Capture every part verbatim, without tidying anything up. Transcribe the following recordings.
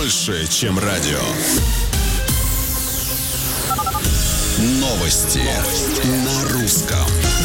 больше, чем радио. Новости, Новости. На русском.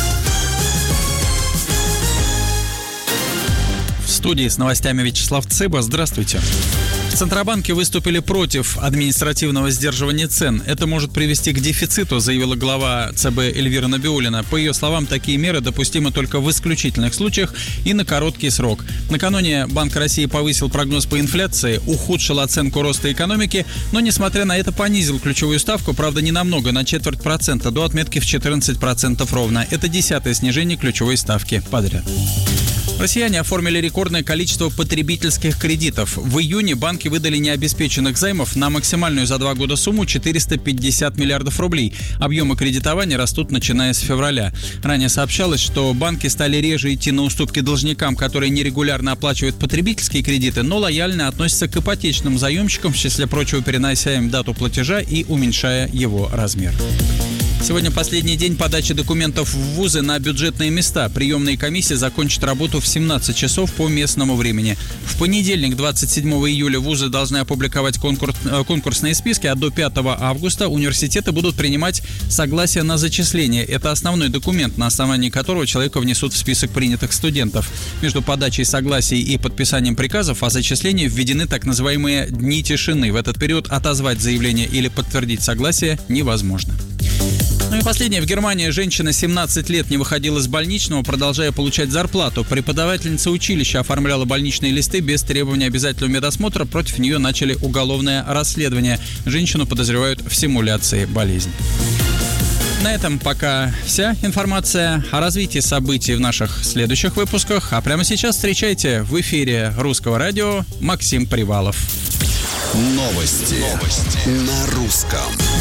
В студии с новостями Вячеслав Цыба. Здравствуйте. В Центробанке выступили против административного сдерживания цен. Это может привести к дефициту, заявила глава ЦБ Эльвира Набиуллина. По ее словам, такие меры допустимы только в исключительных случаях и на короткий срок. Накануне Банк России повысил прогноз по инфляции, ухудшил оценку роста экономики, но, несмотря на это, понизил ключевую ставку, правда, не намного, на четверть процента, до отметки в четырнадцать процентов ровно. Это десятое снижение ключевой ставки подряд. Россияне оформили рекордное количество потребительских кредитов. В июне банки выдали необеспеченных займов на максимальную за два года сумму четыреста пятьдесят миллиардов рублей. Объемы кредитования растут, начиная с февраля. Ранее сообщалось, что банки стали реже идти на уступки должникам, которые нерегулярно оплачивают потребительские кредиты, но лояльно относятся к ипотечным заемщикам, в числе прочего перенося им дату платежа и уменьшая его размер. Сегодня последний день подачи документов в вузы на бюджетные места. Приемные комиссии закончат работу в семнадцать часов по местному времени. В понедельник, двадцать седьмого июля, вузы должны опубликовать конкурс, конкурсные списки, а до пятого августа университеты будут принимать согласие на зачисление. Это основной документ, на основании которого человека внесут в список принятых студентов. Между подачей согласий и подписанием приказов о зачислении введены так называемые дни тишины. В этот период отозвать заявление или подтвердить согласие невозможно. Ну и последнее. В Германии женщина семнадцать лет не выходила из больничного, продолжая получать зарплату. Преподавательница училища оформляла больничные листы без требования обязательного медосмотра. Против нее начали уголовное расследование. Женщину подозревают в симуляции болезни. На этом пока вся информация. О развитии событий в наших следующих выпусках. А прямо сейчас встречайте в эфире Русского радио Максим Привалов. Новости, Новости. На русском.